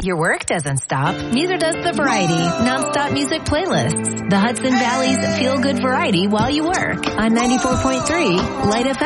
Your work doesn't stop. Neither does the Variety nonstop music playlists. The Hudson Valley's feel-good variety while you work on 94.3 Light FM.